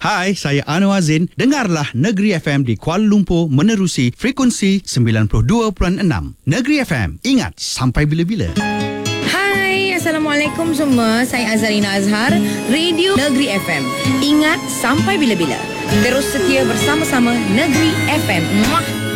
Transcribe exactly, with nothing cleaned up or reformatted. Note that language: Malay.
Hai, saya Anwar Zain. Dengarlah Negeri F M di Kuala Lumpur menerusi frekuensi sembilan puluh dua perpuluhan enam. Negeri F M, ingat sampai bila-bila. Hai, Assalamualaikum semua. Saya Azharina Azhar, Radio Negeri F M. Ingat sampai bila-bila. Terus setia bersama-sama Negeri F M. Muah.